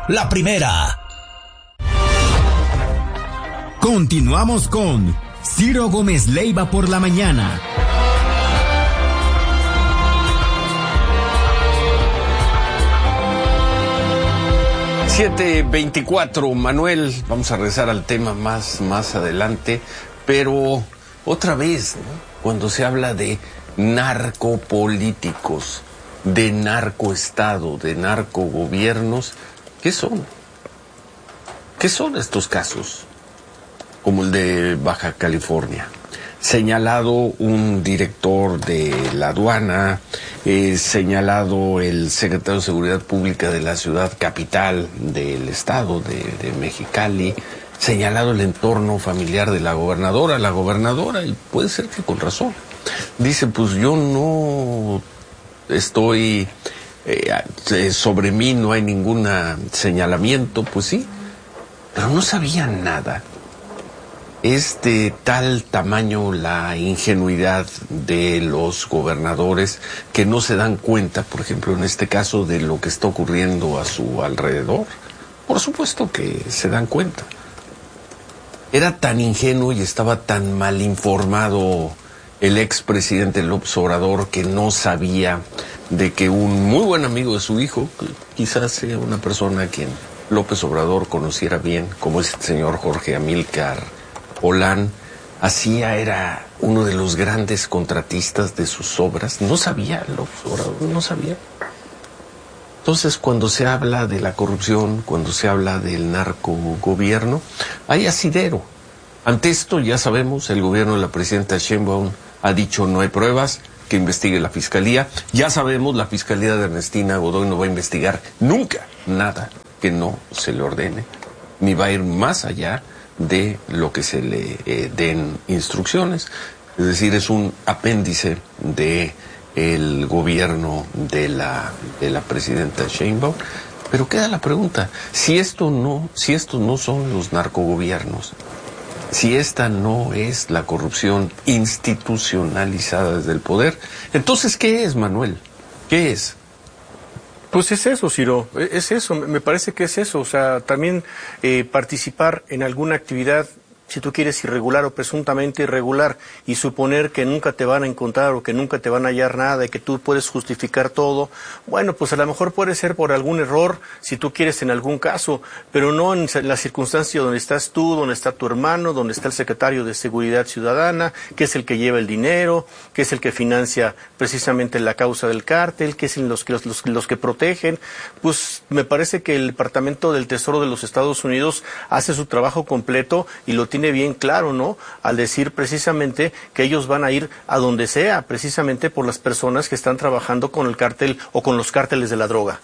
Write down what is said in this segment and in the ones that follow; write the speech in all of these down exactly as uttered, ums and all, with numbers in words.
la primera. Continuamos con Ciro Gómez Leiva por la mañana. siete veinticuatro, Manuel, vamos a regresar al tema más, más adelante, pero otra vez, ¿no? Cuando se habla de narcopolíticos, de narcoestado, de narcogobiernos, ¿qué son? ¿Qué son estos casos? Como el de Baja California. Señalado un director de la aduana, eh, señalado el secretario de Seguridad Pública de la ciudad capital del estado de, de Mexicali, señalado el entorno familiar de la gobernadora, la gobernadora, y puede ser que con razón. Dice, pues yo no estoy, eh, sobre mí no hay ningún señalamiento, pues sí, pero no sabían nada. Es de tal tamaño la ingenuidad de los gobernadores que no se dan cuenta, por ejemplo, en este caso, de lo que está ocurriendo a su alrededor. Por supuesto que se dan cuenta. Era tan ingenuo y estaba tan mal informado el expresidente López Obrador que no sabía de que un muy buen amigo de su hijo, quizás sea una persona a quien López Obrador conociera bien, como es el señor Jorge Amílcar Olán, hacía, era uno de los grandes contratistas de sus obras. No sabía López Obrador, no sabía. Entonces, cuando se habla de la corrupción, cuando se habla del narcogobierno, hay asidero. Ante esto, ya sabemos, el gobierno de la presidenta Sheinbaum ha dicho no hay pruebas, que investigue la fiscalía. Ya sabemos, la fiscalía de Ernestina Godoy no va a investigar nunca nada que no se le ordene, ni va a ir más allá de lo que se le eh, den instrucciones. Es decir, es un apéndice de el gobierno de la de la presidenta Sheinbaum. Pero queda la pregunta, si esto no, si estos no son los narcogobiernos, si esta no es la corrupción institucionalizada desde el poder, entonces ¿qué es, Manuel? ¿Qué es? Pues es eso, Ciro, es eso, me parece que es eso, o sea, también eh, participar en alguna actividad, si tú quieres, irregular o presuntamente irregular, y suponer que nunca te van a encontrar o que nunca te van a hallar nada y que tú puedes justificar todo, bueno, pues a lo mejor puede ser por algún error, si tú quieres, en algún caso, pero no en la circunstancia donde estás tú, donde está tu hermano, donde está el secretario de Seguridad Ciudadana, que es el que lleva el dinero, que es el que financia precisamente la causa del cártel, que es los que, los, los, los que protegen. Pues me parece que el Departamento del Tesoro de los Estados Unidos hace su trabajo completo y lo tiene bien claro, ¿no? Al decir precisamente que ellos van a ir a donde sea, precisamente por las personas que están trabajando con el cártel o con los cárteles de la droga.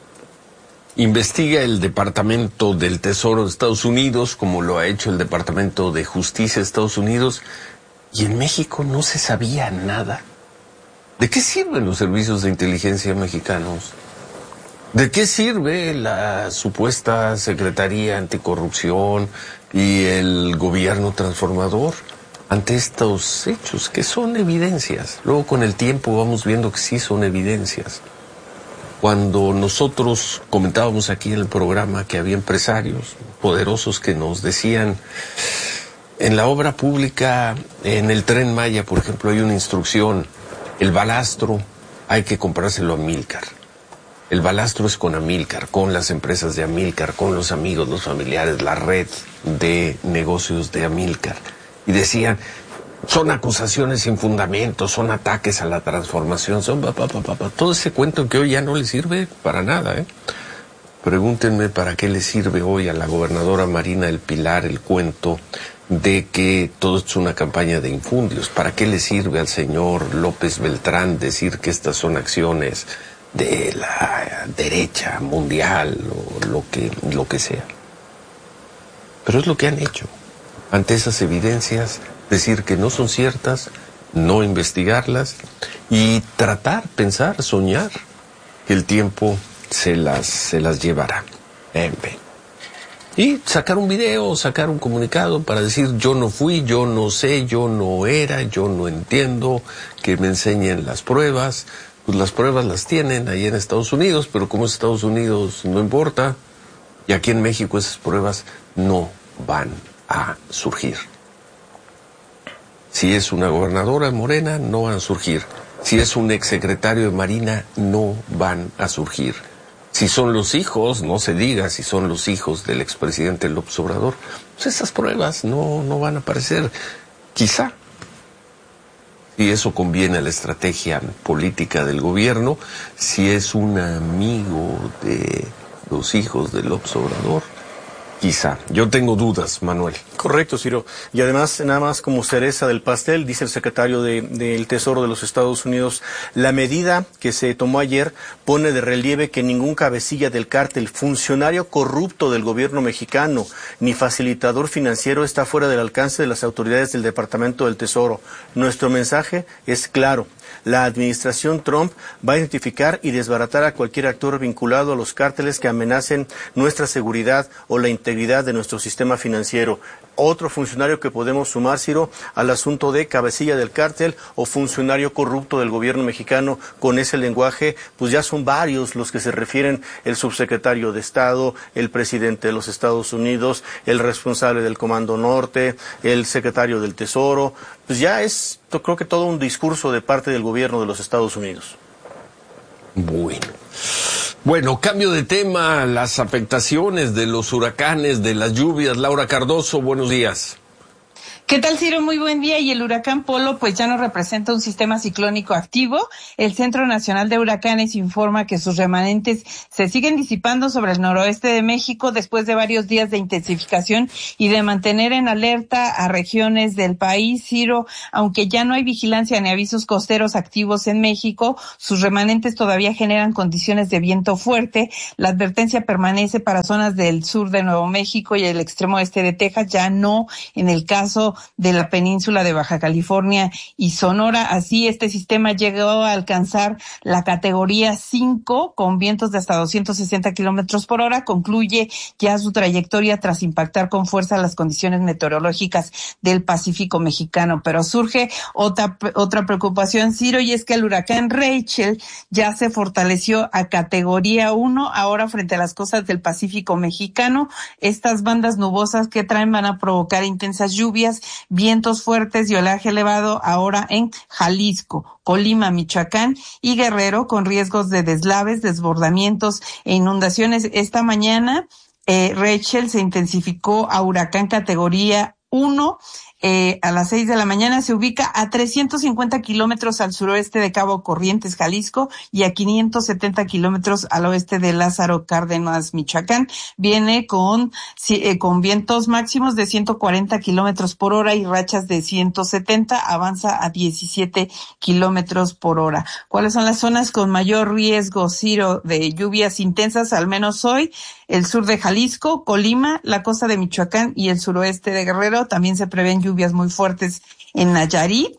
Investiga el Departamento del Tesoro de Estados Unidos, como lo ha hecho el Departamento de Justicia de Estados Unidos, y en México no se sabía nada. ¿De qué sirven los servicios de inteligencia mexicanos? ¿De qué sirve la supuesta Secretaría Anticorrupción y el gobierno transformador ante estos hechos que son evidencias? Luego, con el tiempo, vamos viendo que sí son evidencias. Cuando nosotros comentábamos aquí en el programa que había empresarios poderosos que nos decían, en la obra pública, en el Tren Maya, por ejemplo, hay una instrucción, el balastro hay que comprárselo a Amílcar. El balastro es con Amílcar, con las empresas de Amílcar, con los amigos, los familiares, la red de negocios de Amílcar. Y decían, son acusaciones sin fundamento, son ataques a la transformación, son pa, pa, pa, pa, pa. Todo ese cuento que hoy ya no le sirve para nada, ¿eh? Pregúntenme para qué le sirve hoy a la gobernadora Marina del Pilar el cuento de que todo esto es una campaña de infundios. ¿Para qué le sirve al señor López Beltrán decir que estas son acciones de la derecha mundial o lo que, lo que sea? Pero es lo que han hecho. Ante esas evidencias, decir que no son ciertas, no investigarlas y tratar, pensar, soñar que el tiempo se las, se las llevará. En fin. Y sacar un video, sacar un comunicado para decir yo no fui, yo no sé, yo no era, yo no entiendo, que me enseñen las pruebas. Pues las pruebas las tienen ahí en Estados Unidos, pero como es Estados Unidos no importa, Y aquí en México esas pruebas no van a surgir. Si es una gobernadora morena, no van a surgir. Si es un exsecretario de Marina, no van a surgir. Si son los hijos, no se diga si son los hijos del expresidente López Obrador, pues esas pruebas no, no van a aparecer. Quizá, si eso conviene a la estrategia política del gobierno, si es un amigo de los hijos de López Obrador, quizá. Yo tengo dudas, Manuel. Correcto, Ciro. Y además, nada más como cereza del pastel, dice el secretario de, del Tesoro de los Estados Unidos, la medida que se tomó ayer pone de relieve que ningún cabecilla del cártel, funcionario corrupto del gobierno mexicano, ni facilitador financiero está fuera del alcance de las autoridades del Departamento del Tesoro. Nuestro mensaje es claro. La administración Trump va a identificar y desbaratar a cualquier actor vinculado a los cárteles que amenacen nuestra seguridad o la integridad de nuestro sistema financiero. Otro funcionario que podemos sumar, Ciro, al asunto de cabecilla del cártel o funcionario corrupto del gobierno mexicano con ese lenguaje, pues ya son varios los que se refieren: el subsecretario de Estado, el presidente de los Estados Unidos, el responsable del Comando Norte, el secretario del Tesoro. Pues ya es, yo creo que todo un discurso de parte del gobierno de los Estados Unidos. Bueno. Bueno, cambio de tema, las afectaciones de los huracanes, de las lluvias. Laura Cardoso, buenos días. ¿Qué tal, Ciro? Muy buen día. Y el huracán Polo pues ya no representa un sistema ciclónico activo. El Centro Nacional de Huracanes informa que sus remanentes se siguen disipando sobre el noroeste de México después de varios días de intensificación y de mantener en alerta a regiones del país, Ciro. Aunque ya no hay vigilancia ni avisos costeros activos en México, sus remanentes todavía generan condiciones de viento fuerte. La advertencia permanece para zonas del sur de Nuevo México y el extremo este de Texas, ya no en el caso de la península de Baja California y Sonora. Así, este sistema llegó a alcanzar la categoría cinco con vientos de hasta doscientos sesenta kilómetros por hora. Concluye ya su trayectoria tras impactar con fuerza las condiciones meteorológicas del Pacífico mexicano. Pero surge otra, otra preocupación, Ciro, y es que el huracán Rachel ya se fortaleció a categoría uno ahora frente a las costas del Pacífico mexicano. Estas bandas nubosas que traen van a provocar intensas lluvias, vientos fuertes y oleaje elevado ahora en Jalisco, Colima, Michoacán y Guerrero, con riesgos de deslaves, desbordamientos e inundaciones. Esta mañana, eh, Rachel se intensificó a huracán categoría uno. Eh, a las seis de la mañana se ubica a trescientos cincuenta kilómetros al suroeste de Cabo Corrientes, Jalisco, y a quinientos setenta kilómetros al oeste de Lázaro Cárdenas, Michoacán. Viene con, eh, con vientos máximos de ciento cuarenta kilómetros por hora y rachas de ciento setenta, avanza a diecisiete kilómetros por hora. ¿Cuáles son las zonas con mayor riesgo, Ciro, de lluvias intensas, al menos hoy? El sur de Jalisco, Colima, la costa de Michoacán y el suroeste de Guerrero. También se prevén lluvias muy fuertes en Nayarit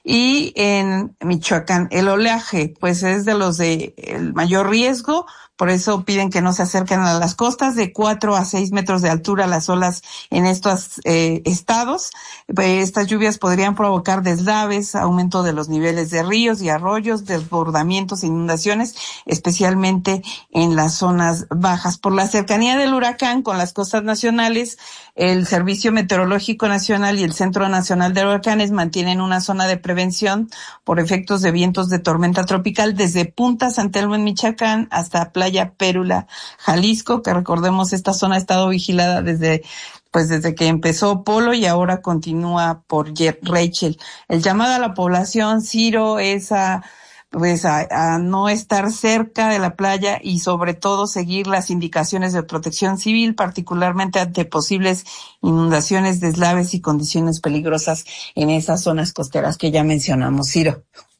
y en Michoacán. El oleaje, pues, es de los de el mayor riesgo. Por eso piden que no se acerquen a las costas, de cuatro a seis metros de altura las olas en estos eh, estados. Estas lluvias podrían provocar deslaves, aumento de los niveles de ríos y arroyos, desbordamientos e inundaciones, especialmente en las zonas bajas. Por la cercanía del huracán con las costas nacionales, el Servicio Meteorológico Nacional y el Centro Nacional de Huracanes mantienen una zona de prevención por efectos de vientos de tormenta tropical desde Punta San Telmo en Michoacán hasta Playa Pérula, Jalisco, que recordemos esta zona ha estado vigilada desde pues desde que empezó Polo y ahora continúa por Rachel. El llamado a la población, Ciro, es a pues a, a no estar cerca de la playa y sobre todo seguir las indicaciones de protección civil, particularmente ante posibles inundaciones, deslaves y condiciones peligrosas en esas zonas costeras que ya mencionamos, Ciro.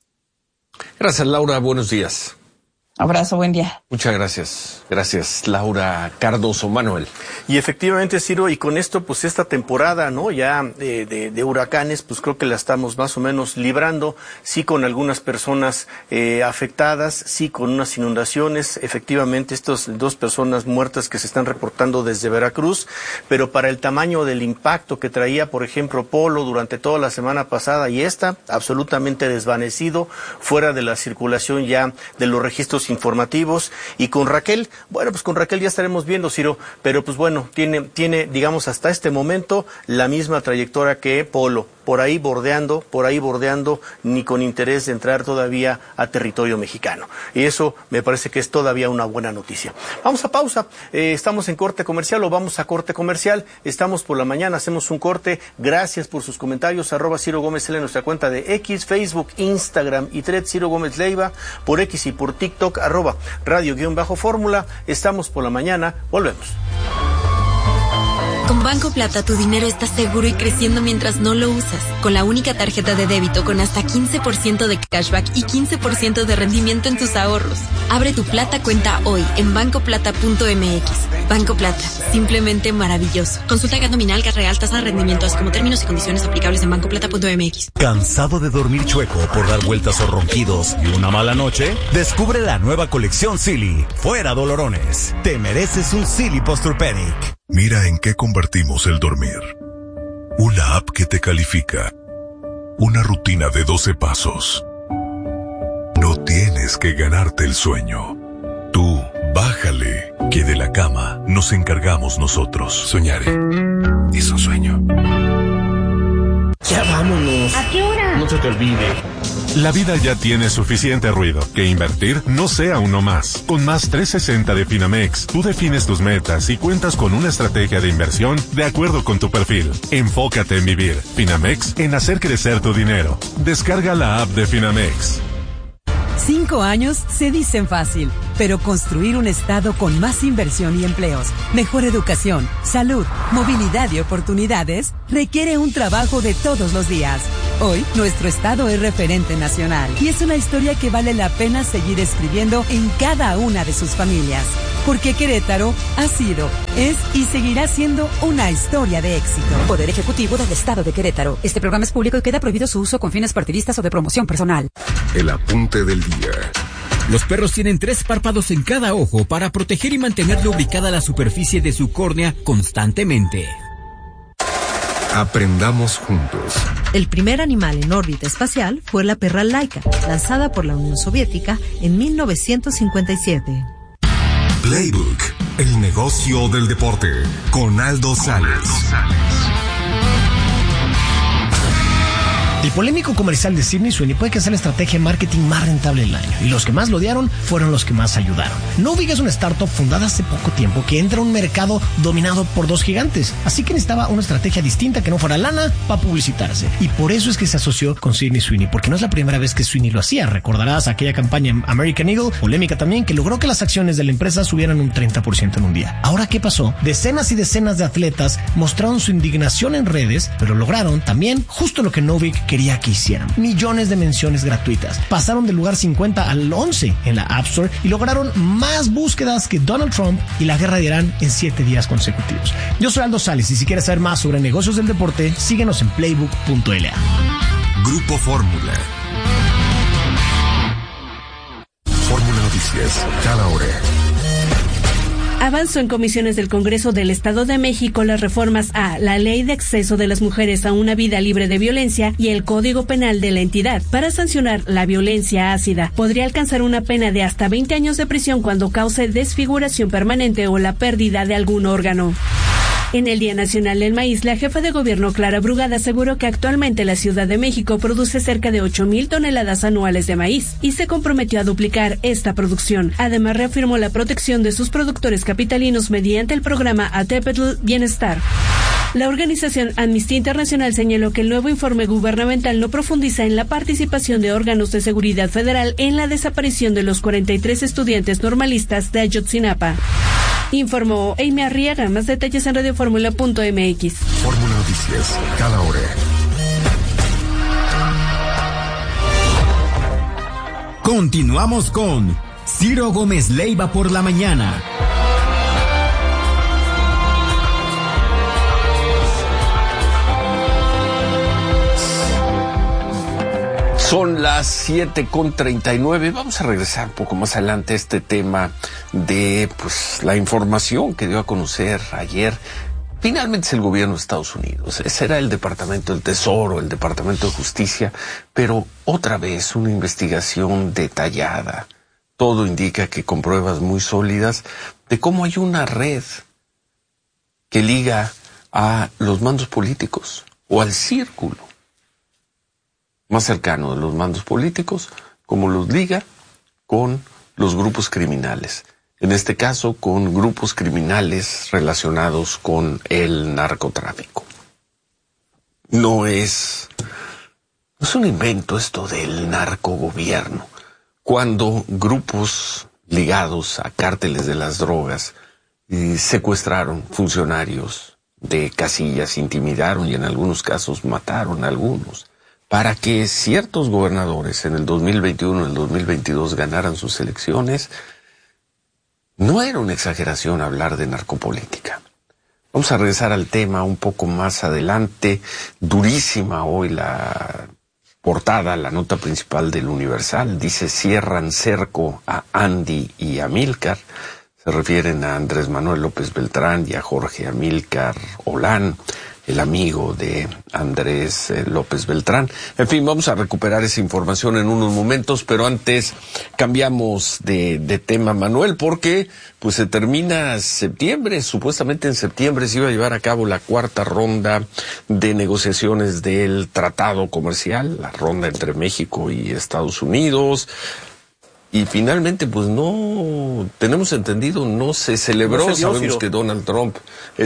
Gracias, Laura. Buenos días. Abrazo, buen día. Muchas gracias. Gracias, Laura Cardoso. Manuel. Y efectivamente, Ciro, y con esto, pues esta temporada, ¿no? Ya de, de, de huracanes, pues creo que la estamos más o menos librando, sí con algunas personas eh, afectadas, sí con unas inundaciones, efectivamente estas dos personas muertas que se están reportando desde Veracruz, pero para el tamaño del impacto que traía, por ejemplo, Polo durante toda la semana pasada y esta, absolutamente desvanecido, fuera de la circulación ya de los registros servicios informativos. Y con Raquel, bueno, pues con Raquel ya estaremos viendo, Ciro, pero pues bueno, tiene, tiene, digamos, hasta este momento la misma trayectoria que Polo, por ahí bordeando, por ahí bordeando, ni con interés de entrar todavía a territorio mexicano. Y eso me parece que es todavía una buena noticia. Vamos a pausa, eh, estamos en corte comercial o vamos a corte comercial, estamos por la mañana, hacemos un corte, gracias por sus comentarios, arroba Ciro Gómez L en nuestra cuenta de X, Facebook, Instagram y Thread Ciro Gómez Leiva, por X y por TikTok, arroba radio-fórmula, estamos por la mañana, volvemos. Con Banco Plata tu dinero está seguro y creciendo mientras no lo usas. Con la única tarjeta de débito con hasta quince por ciento de cashback y quince por ciento de rendimiento en tus ahorros. Abre tu Plata cuenta hoy en banco plata punto m x. Banco Plata, simplemente maravilloso. Consulta G A T nominal, G A T real, tasa de rendimiento, así como términos y condiciones aplicables en banco plata punto m x. ¿Cansado de dormir chueco por dar vueltas o ronquidos y una mala noche? Descubre la nueva colección Silly. Fuera dolorones. Te mereces un Silly Posturpedic. Mira en qué convertimos el dormir. Una app que te califica. Una rutina de doce pasos. No tienes que ganarte el sueño. Tú, bájale, que de la cama nos encargamos nosotros. Soñaré. Es un sueño. Ya vámonos. ¿A qué hora? No se te olvide. La vida ya tiene suficiente ruido. Que invertir no sea uno más. Con Más trescientos sesenta de Finamex, tú defines tus metas y cuentas con una estrategia de inversión de acuerdo con tu perfil. Enfócate en vivir. Finamex, en hacer crecer tu dinero. Descarga la app de Finamex. Cinco años se dicen fácil, pero construir un estado con más inversión y empleos, mejor educación, salud, movilidad y oportunidades requiere un trabajo de todos los días. Hoy, nuestro estado es referente nacional y es una historia que vale la pena seguir escribiendo en cada una de sus familias. Porque Querétaro ha sido, es y seguirá siendo una historia de éxito. Poder Ejecutivo del Estado de Querétaro. Este programa es público y queda prohibido su uso con fines partidistas o de promoción personal. El apunte del día. Los perros tienen tres párpados en cada ojo para proteger y mantener lubricada la superficie de su córnea constantemente. Aprendamos juntos. El primer animal en órbita espacial fue la perra Laika, lanzada por la Unión Soviética en mil novecientos cincuenta y siete. Playbook, el negocio del deporte, con Aldo Sales. El polémico comercial de Sydney Sweeney puede que sea la estrategia de marketing más rentable del año, y los que más lo odiaron fueron los que más ayudaron. Novig es una startup fundada hace poco tiempo que entra a un mercado dominado por dos gigantes, así que necesitaba una estrategia distinta que no fuera lana para publicitarse, y por eso es que se asoció con Sydney Sweeney, porque no es la primera vez que Sweeney lo hacía. Recordarás aquella campaña en American Eagle, polémica también, que logró que las acciones de la empresa subieran un treinta por ciento en un día. Ahora, ¿qué pasó? Decenas y decenas de atletas mostraron su indignación en redes, pero lograron también justo lo que Novig quería quería que hicieran. Millones de menciones gratuitas. Pasaron del lugar cincuenta al once en la App Store y lograron más búsquedas que Donald Trump y la guerra de Irán en siete días consecutivos. Yo soy Aldo Sales y si quieres saber más sobre negocios del deporte, síguenos en playbook punto l a. Grupo Fórmula. Fórmula Noticias, cada hora. Avanzó en comisiones del Congreso del Estado de México las reformas a la Ley de Acceso de las Mujeres a una Vida Libre de Violencia y el Código Penal de la entidad. Para sancionar la violencia ácida, podría alcanzar una pena de hasta veinte años de prisión cuando cause desfiguración permanente o la pérdida de algún órgano. En el Día Nacional del Maíz, la jefa de gobierno Clara Brugada aseguró que actualmente la Ciudad de México produce cerca de ocho mil toneladas anuales de maíz y se comprometió a duplicar esta producción. Además, reafirmó la protección de sus productores capitalinos mediante el programa Atepetl Bienestar. La organización Amnistía Internacional señaló que el nuevo informe gubernamental no profundiza en la participación de órganos de seguridad federal en la desaparición de los cuarenta y tres estudiantes normalistas de Ayotzinapa. Informó Amy Arriaga. Más detalles en radio fórmula punto m x. Fórmula Noticias, cada hora. Continuamos con Ciro Gómez Leiva por la mañana. Son las siete con treinta y nueve. Vamos a regresar un poco más adelante a este tema de pues la información que dio a conocer ayer. Finalmente es el gobierno de Estados Unidos. Ese era el Departamento del Tesoro, el Departamento de Justicia, pero otra vez una investigación detallada, todo indica que con pruebas muy sólidas, de cómo hay una red que liga a los mandos políticos o al círculo más cercano de los mandos políticos, como los liga con los grupos criminales. En este caso, con grupos criminales relacionados con el narcotráfico. No es, no es un invento esto del narcogobierno. Cuando grupos ligados a cárteles de las drogas eh, secuestraron funcionarios de casillas, intimidaron y en algunos casos mataron a algunos, para que ciertos gobernadores en el dos mil veintiuno y el dos mil veintidós ganaran sus elecciones, no era una exageración hablar de narcopolítica. Vamos a regresar al tema un poco más adelante. Durísima hoy la portada, la nota principal del Universal. Dice: cierran cerco a Andy y Amílcar. Se refieren a Andrés Manuel López Beltrán y a Jorge Amílcar Olán, el amigo de Andrés eh, López Beltrán. En fin, vamos a recuperar esa información en unos momentos, pero antes cambiamos de, de tema, Manuel, porque pues se termina septiembre. Supuestamente en septiembre se iba a llevar a cabo la cuarta ronda de negociaciones del tratado comercial, la ronda entre México y Estados Unidos. Y finalmente, pues no, tenemos entendido, no se celebró. No se dio, Sabemos Ciro. Que Donald Trump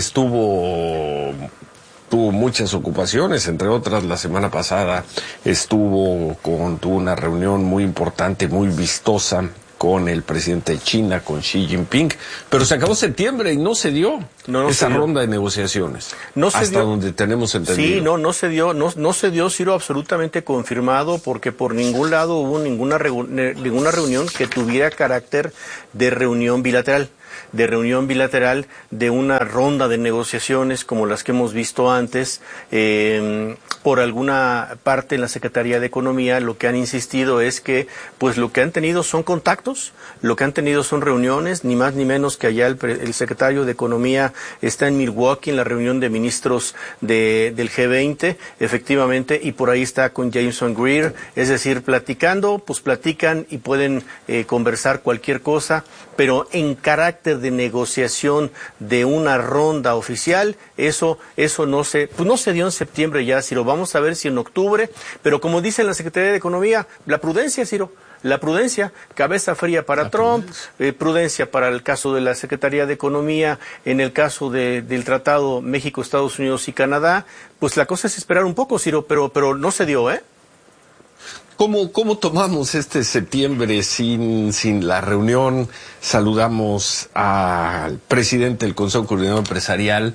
estuvo... tuvo muchas ocupaciones, entre otras la semana pasada estuvo con, tuvo una reunión muy importante, muy vistosa con el presidente de China, con Xi Jinping, pero se acabó septiembre y no se dio no, no esa se dio. ronda de negociaciones, no se hasta dio. donde tenemos entendido. Sí, no, no se dio, no, no se dio, Ciro, absolutamente confirmado, porque por ningún lado hubo ninguna, ninguna reunión que tuviera carácter de reunión bilateral. de reunión bilateral, de una ronda de negociaciones como las que hemos visto antes. Eh, por alguna parte en la Secretaría de Economía lo que han insistido es que pues lo que han tenido son contactos, lo que han tenido son reuniones, ni más ni menos que allá el, el secretario de Economía está en Milwaukee en la reunión de ministros de, del G veinte, efectivamente, y por ahí está con Jameson Greer, es decir, platicando, pues platican y pueden eh, conversar cualquier cosa, pero en carácter de negociación de una ronda oficial, eso eso no se pues no se dio en septiembre ya, Ciro. Vamos a ver si en octubre, pero como dice la Secretaría de Economía, la prudencia, Ciro, la prudencia, cabeza fría para la Trump, prudencia. Eh, prudencia para el caso de la Secretaría de Economía, en el caso de, del Tratado México, Estados Unidos y Canadá, pues la cosa es esperar un poco, Ciro, pero pero no se dio, ¿eh? ¿Cómo, ¿Cómo tomamos este septiembre sin, sin la reunión? Saludamos al presidente del Consejo Coordinador Empresarial,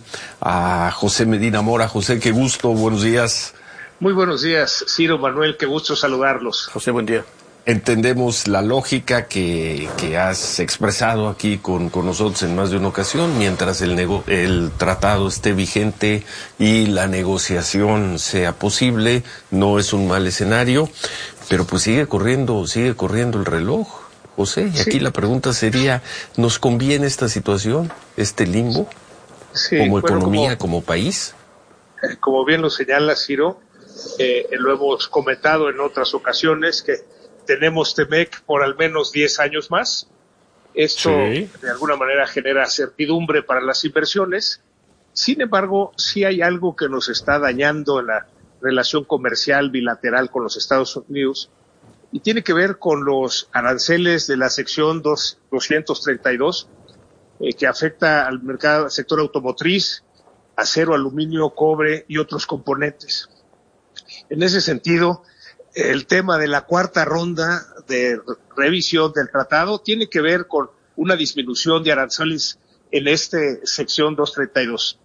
a José Medina Mora. José, qué gusto, buenos días. Muy buenos días, Ciro, Manuel, qué gusto saludarlos. José, buen día. Entendemos la lógica que, que has expresado aquí con, con nosotros en más de una ocasión, mientras el, nego, el tratado esté vigente y la negociación sea posible, no es un mal escenario, pero pues sigue corriendo, sigue corriendo el reloj, José, y sí. Aquí la pregunta sería, ¿nos conviene esta situación, este limbo, sí, como bueno, economía, como, como país? Como bien lo señala Ciro, eh, lo hemos comentado en otras ocasiones que tenemos Temec por al menos diez años más. Esto sí. de alguna manera genera certidumbre para las inversiones. Sin embargo, sí hay algo que nos está dañando en la relación comercial bilateral con los Estados Unidos y tiene que ver con los aranceles de la sección doscientos treinta y dos eh, que afecta al mercado, al sector automotriz, acero, aluminio, cobre y otros componentes. En ese sentido, el tema de la cuarta ronda de revisión del tratado tiene que ver con una disminución de aranceles en esta sección doscientos treinta y dos.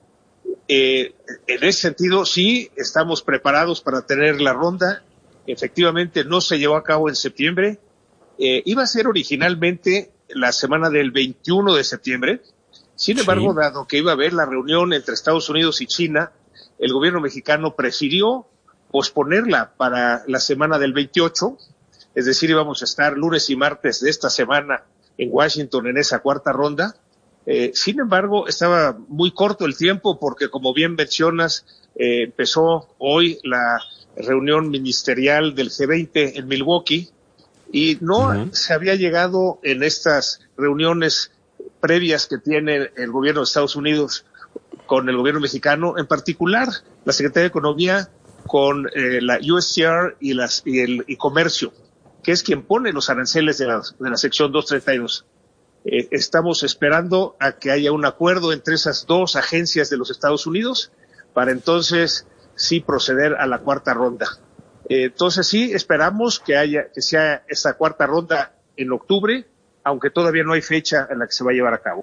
Eh, en ese sentido, sí, estamos preparados para tener la ronda. Efectivamente, no se llevó a cabo en septiembre. Eh, iba a ser originalmente la semana del veintiuno de septiembre. Sin embargo, sí. dado que iba a haber la reunión entre Estados Unidos y China, el gobierno mexicano prefirió posponerla para la semana del veintiocho, es decir, íbamos a estar lunes y martes de esta semana en Washington en esa cuarta ronda. Eh, sin embargo, estaba muy corto el tiempo porque, como bien mencionas, eh, empezó hoy la reunión ministerial del G veinte en Milwaukee Y no Uh-huh. se había llegado en estas reuniones previas que tiene el gobierno de Estados Unidos con el gobierno mexicano, en particular la Secretaría de Economía con eh, la U S T R y, las, y el y Comercio, que es quien pone los aranceles de la, de la sección doscientos treinta y dos. Eh, estamos esperando a que haya un acuerdo entre esas dos agencias de los Estados Unidos para entonces sí proceder a la cuarta ronda. Eh, entonces sí esperamos que haya que sea esa cuarta ronda en octubre, aunque todavía no hay fecha en la que se va a llevar a cabo.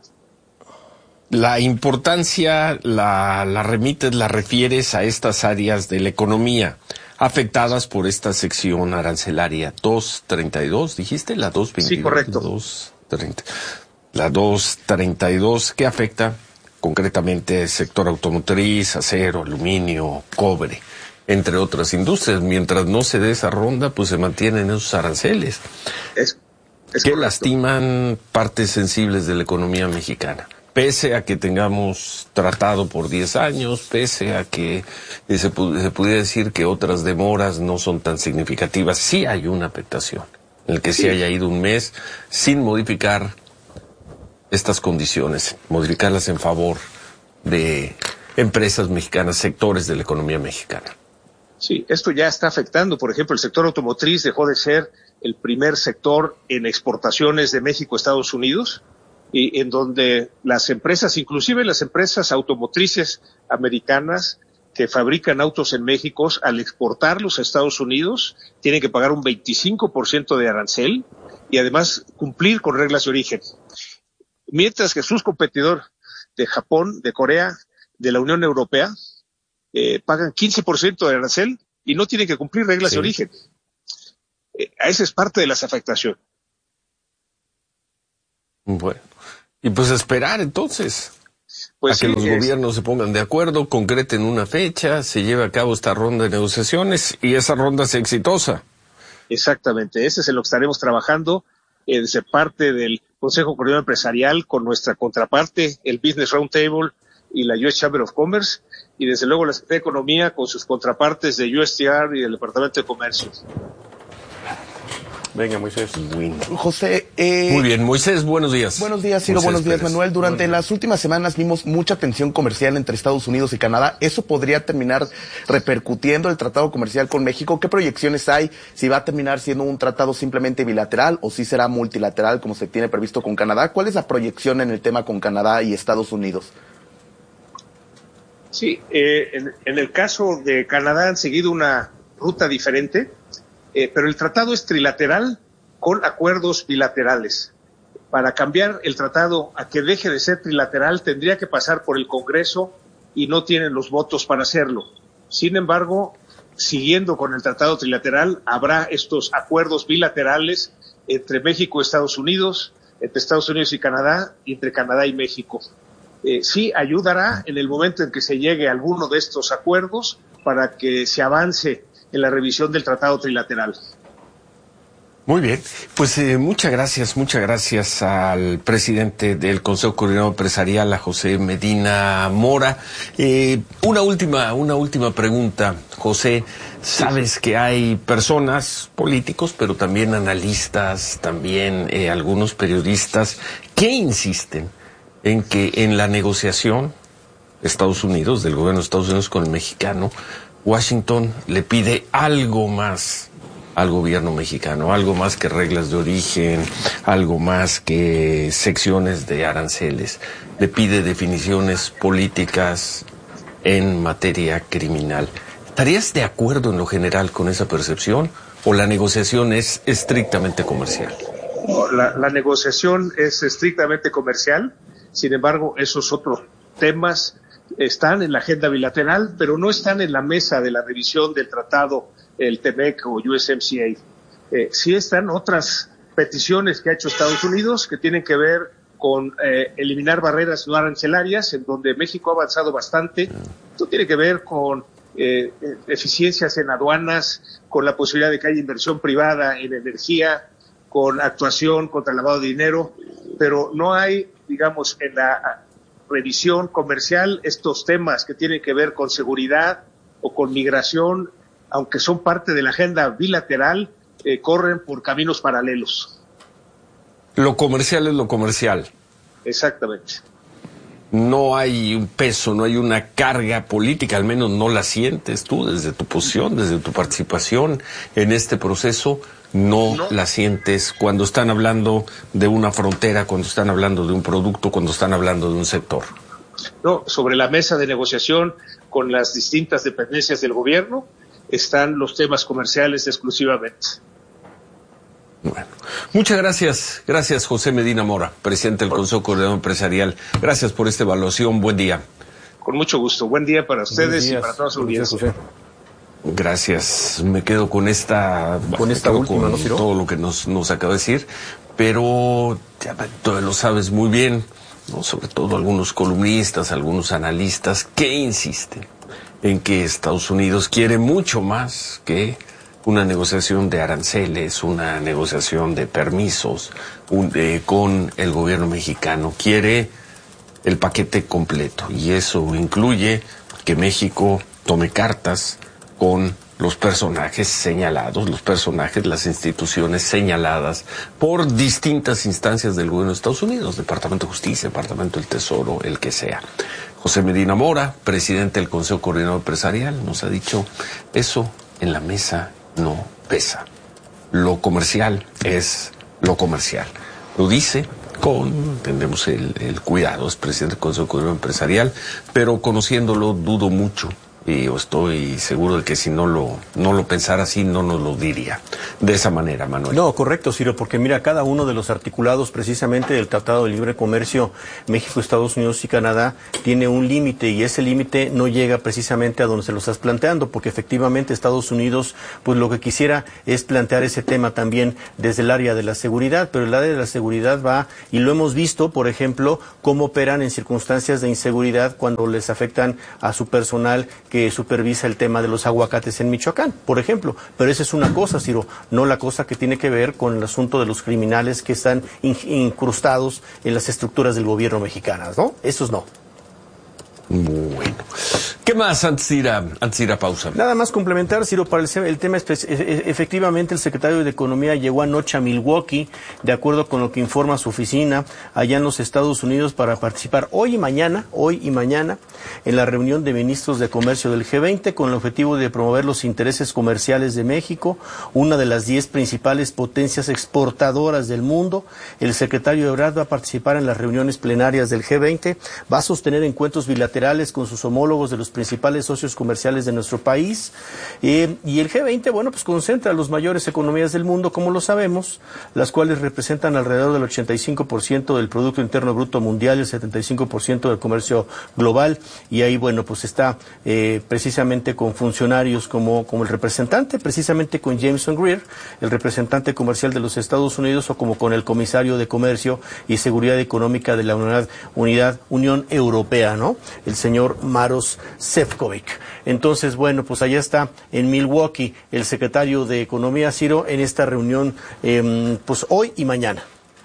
La importancia la, la remites, la refieres a estas áreas de la economía afectadas por esta sección arancelaria doscientos treinta y dos, dijiste, la doscientos veintidós. Sí, correcto. doscientos treinta, la doscientos treinta y dos, que afecta concretamente el sector automotriz, acero, aluminio, cobre, entre otras industrias. Mientras no se dé esa ronda, pues se mantienen esos aranceles es, es que correcto. lastiman partes sensibles de la economía mexicana. Pese a que tengamos tratado por diez años, pese a que se, se pudiera decir que otras demoras no son tan significativas, sí hay una afectación en el que sí, sí haya ido un mes sin modificar estas condiciones, modificarlas en favor de empresas mexicanas, sectores de la economía mexicana. Sí, esto ya está afectando. Por ejemplo, el sector automotriz dejó de ser el primer sector en exportaciones de México a Estados Unidos, y en donde las empresas, inclusive las empresas automotrices americanas que fabrican autos en México, al exportarlos a Estados Unidos, tienen que pagar un veinticinco por ciento de arancel y además cumplir con reglas de origen. Mientras que sus competidores de Japón, de Corea, de la Unión Europea, eh, pagan quince por ciento de arancel y no tienen que cumplir reglas sí. de origen. Eh, esa es parte de las afectaciones. Bueno, y pues esperar entonces pues a que sí, los es... gobiernos se pongan de acuerdo, concreten una fecha, se lleve a cabo esta ronda de negociaciones y esa ronda sea exitosa. Exactamente, ese es en lo que estaremos trabajando eh, desde parte del Consejo Coordinador Empresarial con nuestra contraparte, el Business Roundtable y la U S Chamber of Commerce, y desde luego la Secretaría de Economía con sus contrapartes de U S T R y del Departamento de Comercio. Venga, Moisés. José. Eh, Muy bien, Moisés, buenos días. Buenos días, Ciro, Moisés buenos días, Pérez. Manuel. Durante Bueno. las últimas semanas vimos mucha tensión comercial entre Estados Unidos y Canadá. ¿Eso podría terminar repercutiendo el tratado comercial con México? ¿Qué proyecciones hay? ¿Si va a terminar siendo un tratado simplemente bilateral o si será multilateral como se tiene previsto con Canadá? ¿Cuál es la proyección en el tema con Canadá y Estados Unidos? Sí, eh, en, en el caso de Canadá han seguido una ruta diferente, eh, pero el tratado es trilateral con acuerdos bilaterales. Para cambiar el tratado a que deje de ser trilateral tendría que pasar por el Congreso y no tienen los votos para hacerlo. Sin embargo, siguiendo con el tratado trilateral, habrá estos acuerdos bilaterales entre México y Estados Unidos, entre Estados Unidos y Canadá, y entre Canadá y México. Eh, sí ayudará en el momento en que se llegue a alguno de estos acuerdos para que se avance en la revisión del tratado trilateral. Muy bien, pues eh, muchas gracias, muchas gracias al presidente del Consejo Coordinador Empresarial, a José Medina Mora. Eh, una última, una última pregunta, José. Sabes que hay personas, políticos, pero también analistas, también eh, algunos periodistas, que insisten en que en la negociación Estados Unidos, del gobierno de Estados Unidos con el mexicano, Washington le pide algo más al gobierno mexicano, algo más que reglas de origen, algo más que secciones de aranceles. Le pide definiciones políticas en materia criminal. ¿Estarías de acuerdo en lo general con esa percepción o la negociación es estrictamente comercial? La, la negociación es estrictamente comercial, sin embargo, esos otros temas están en la agenda bilateral, pero no están en la mesa de la revisión del tratado, el T M E C o U S M C A. Eh, sí están otras peticiones que ha hecho Estados Unidos que tienen que ver con eh, eliminar barreras no arancelarias, en donde México ha avanzado bastante. Esto tiene que ver con eh, eficiencias en aduanas, con la posibilidad de que haya inversión privada en energía, con actuación contra el lavado de dinero, pero no hay, digamos, en la revisión comercial estos temas que tienen que ver con seguridad o con migración, aunque son parte de la agenda bilateral, eh, corren por caminos paralelos. Lo comercial es lo comercial. Exactamente. No hay un peso, no hay una carga política, al menos no la sientes tú desde tu posición, desde tu participación en este proceso, no, no la sientes cuando están hablando de una frontera, cuando están hablando de un producto, cuando están hablando de un sector. No, sobre la mesa de negociación con las distintas dependencias del gobierno están los temas comerciales exclusivamente. Bueno, muchas gracias. Gracias, José Medina Mora, presidente del Consejo Coordinador Empresarial. Gracias por esta evaluación. Buen día. Con mucho gusto. Buen día para ustedes y para toda su audiencia. Gracias. Me quedo con esta, con esta última, con ¿no, Ciro? todo lo que nos, nos acaba de decir, pero ya tú lo sabes muy bien, ¿no? Sobre todo algunos columnistas, algunos analistas que insisten en que Estados Unidos quiere mucho más que una negociación de aranceles, una negociación de permisos un, eh, con el gobierno mexicano. Quiere el paquete completo y eso incluye que México tome cartas con los personajes señalados, los personajes, las instituciones señaladas por distintas instancias del gobierno de Estados Unidos, Departamento de Justicia, Departamento del Tesoro, el que sea. José Medina Mora, presidente del Consejo Coordinador Empresarial, nos ha dicho eso en la mesa no pesa. Lo comercial es lo comercial. Lo dice con, entendemos el, el cuidado, es presidente del Consejo Coordinador Empresarial, pero conociéndolo dudo mucho. Y yo estoy seguro de que si no lo, no lo pensara así, no nos lo diría de esa manera, Manuel. No, correcto, Ciro, porque mira, cada uno de los articulados precisamente del Tratado de Libre Comercio México, Estados Unidos y Canadá tiene un límite y ese límite no llega precisamente a donde se lo estás planteando, porque efectivamente Estados Unidos, pues lo que quisiera es plantear ese tema también desde el área de la seguridad, pero el área de la seguridad va, y lo hemos visto, por ejemplo, cómo operan en circunstancias de inseguridad cuando les afectan a su personal que que supervisa el tema de los aguacates en Michoacán, por ejemplo. Pero esa es una cosa, Ciro, no la cosa que tiene que ver con el asunto de los criminales que están in- incrustados en las estructuras del gobierno mexicano, ¿no? Esos no. Bueno. ¿Qué más antes de ir a, antes de ir a pausa? Nada más complementar, Ciro, para el, el tema, efectivamente el secretario de Economía llegó anoche a Milwaukee, de acuerdo con lo que informa su oficina, allá en los Estados Unidos, para participar hoy y mañana, hoy y mañana, en la reunión de ministros de comercio del G veinte, con el objetivo de promover los intereses comerciales de México, una de las diez principales potencias exportadoras del mundo. El secretario Ebrard va a participar en las reuniones plenarias del G veinte, va a sostener encuentros bilaterales con sus homólogos de los principales socios comerciales de nuestro país, eh, y el G veinte, bueno, pues concentra a las mayores economías del mundo, como lo sabemos, las cuales representan alrededor del ochenta y cinco por ciento del Producto Interno Bruto Mundial y el setenta y cinco por ciento del comercio global, y ahí, bueno, pues está eh, precisamente con funcionarios como, como el representante, precisamente con Jameson Greer, el representante comercial de los Estados Unidos, o como con el comisario de Comercio y Seguridad Económica de la Unidad, Unidad Unión Europea, ¿no? El señor Maros Sefcovic. Entonces, bueno, pues allá está en Milwaukee el secretario de Economía, Ciro, en esta reunión, eh, pues hoy y mañana.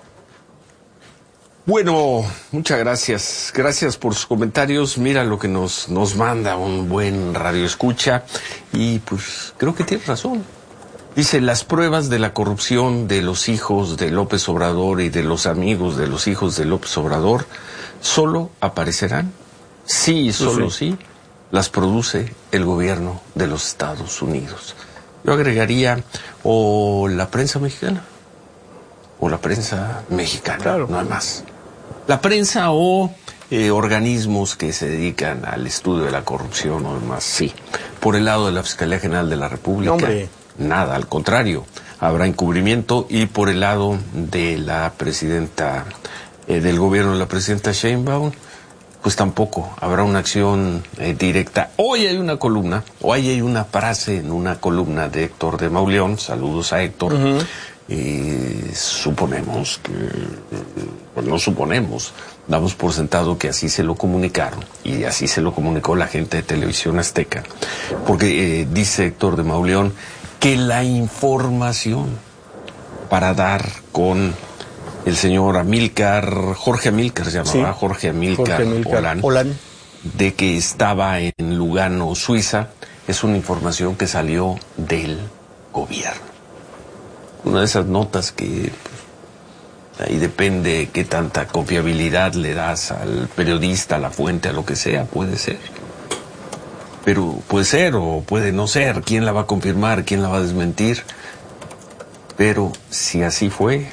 Bueno, muchas gracias. Gracias por sus comentarios. Mira lo que nos, nos manda un buen radio escucha y pues creo que tiene razón. Dice, las pruebas de la corrupción de los hijos de López Obrador y de los amigos de los hijos de López Obrador solo aparecerán, sí y solo sí, sí las produce el gobierno de los Estados Unidos. Yo agregaría, o la prensa mexicana, o la prensa mexicana, claro. No hay más. La prensa o eh, organismos que se dedican al estudio de la corrupción o demás, sí. Por el lado de la Fiscalía General de la República, ¡hombre! Nada, al contrario, habrá encubrimiento, y por el lado de la presidenta, eh, del gobierno de la presidenta Sheinbaum, pues tampoco habrá una acción eh, directa. Hoy hay una columna, hoy hay una frase en una columna de Héctor de Mauleón, saludos a Héctor, uh-huh. eh, suponemos que, pues no suponemos, damos por sentado que así se lo comunicaron, y así se lo comunicó la gente de Televisión Azteca, porque eh, dice Héctor de Mauleón que la información para dar con el señor Amílcar, Jorge Amílcar se llamaba, sí. Jorge Amílcar, Jorge Amílcar Olán, Olán, de que estaba en Lugano, Suiza, es una información que salió del gobierno. Una de esas notas que pues, ahí depende qué tanta confiabilidad le das al periodista, a la fuente, a lo que sea, puede ser. Pero puede ser o puede no ser. ¿Quién la va a confirmar? ¿Quién la va a desmentir? Pero si así fue,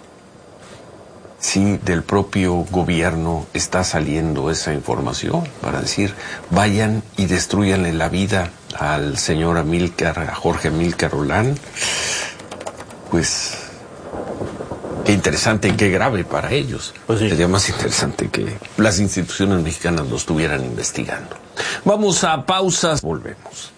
si del propio gobierno está saliendo esa información para decir, vayan y destruyanle la vida al señor Amílcar, a Jorge Amílcar Olán, pues qué interesante y qué grave para ellos. Pues sí. Sería más interesante que las instituciones mexicanas lo estuvieran investigando. Vamos a pausas, volvemos.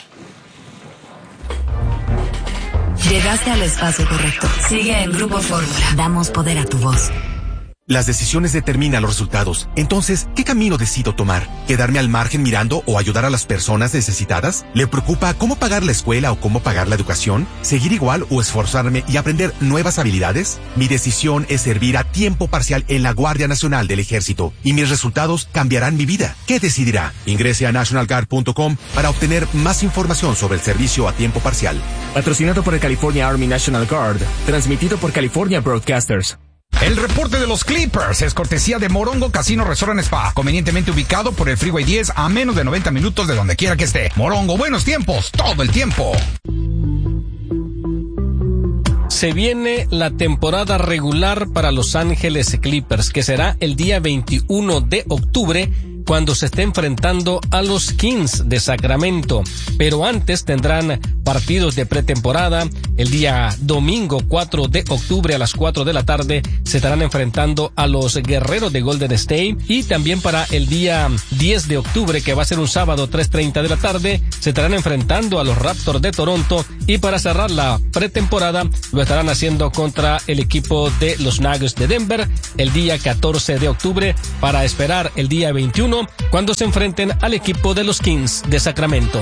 Llegaste al espacio correcto. Sigue en Grupo Fórmula. Damos poder a tu voz. Las decisiones determinan los resultados. Entonces, ¿qué camino decido tomar? ¿Quedarme al margen mirando o ayudar a las personas necesitadas? ¿Le preocupa cómo pagar la escuela o cómo pagar la educación? ¿Seguir igual o esforzarme y aprender nuevas habilidades? Mi decisión es servir a tiempo parcial en la Guardia Nacional del Ejército y mis resultados cambiarán mi vida. ¿Qué decidirá? Ingrese a national guard punto com para obtener más información sobre el servicio a tiempo parcial. Patrocinado por el California Army National Guard. Transmitido por California Broadcasters. El reporte de los Clippers es cortesía de Morongo Casino Resort and Spa, convenientemente ubicado por el Freeway diez a menos de noventa minutos de donde quiera que esté. Morongo, buenos tiempos, todo el tiempo. Se viene la temporada regular para Los Ángeles Clippers, que será el día veintiuno de octubre, cuando se esté enfrentando a los Kings de Sacramento. Pero antes tendrán partidos de pretemporada. El día domingo cuatro de octubre a las cuatro de la tarde se estarán enfrentando a los Guerreros de Golden State. Y también para el día diez de octubre, que va a ser un sábado, tres treinta de la tarde, se estarán enfrentando a los Raptors de Toronto. Y para cerrar la pretemporada lo estarán haciendo contra el equipo de los Nuggets de Denver el día catorce de octubre, para esperar el día veintiuno cuando se enfrenten al equipo de los Kings de Sacramento.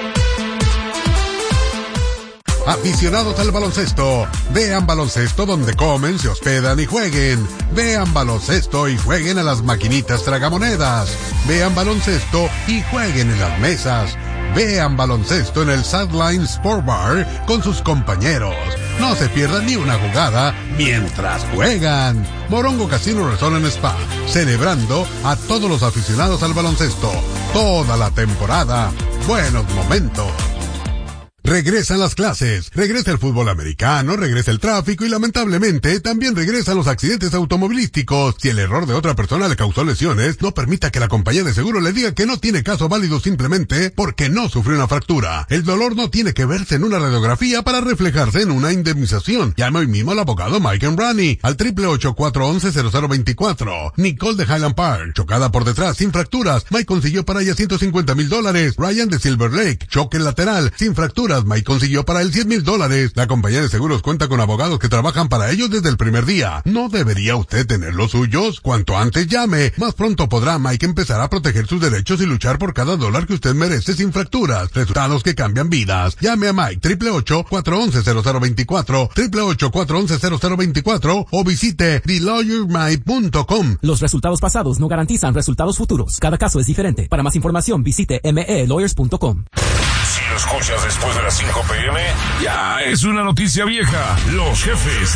Aficionados al baloncesto, vean baloncesto donde comen, se hospedan y jueguen. Vean baloncesto y jueguen a las maquinitas tragamonedas. Vean baloncesto y jueguen en las mesas. Vean baloncesto en el Sideline Sport Bar con sus compañeros. No se pierdan ni una jugada mientras juegan. Morongo Casino Resort and Spa, celebrando a todos los aficionados al baloncesto. Toda la temporada. Buenos momentos. Regresan las clases, regresa el fútbol americano, regresa el tráfico y lamentablemente también regresan los accidentes automovilísticos. Si el error de otra persona le causó lesiones, no permita que la compañía de seguro le diga que no tiene caso válido simplemente porque no sufrió una fractura. El dolor no tiene que verse en una radiografía para reflejarse en una indemnización. Llame hoy mismo al abogado Mike Embrani al triple ocho, cuatro once, cero cero veinticuatro. Nicole de Highland Park, chocada por detrás sin fracturas. Mike consiguió para ella ciento cincuenta mil dólares. Ryan de Silver Lake, choque lateral sin fracturas. Mike consiguió para él cien mil dólares. La compañía de seguros cuenta con abogados que trabajan para ellos desde el primer día. ¿No debería usted tener los suyos? Cuanto antes llame, más pronto podrá Mike empezar a proteger sus derechos y luchar por cada dólar que usted merece sin fracturas. Resultados que cambian vidas. Llame a Mike triple ocho, cuatro once, cero cero veinticuatro, triple ocho, cuatro once, cero cero veinticuatro o visite the lawyer mike punto com. Los resultados pasados no garantizan resultados futuros. Cada caso es diferente. Para más información visite m e lawyers punto com. Si lo escuchas después de las cinco p m, ya es una noticia vieja. Los jefes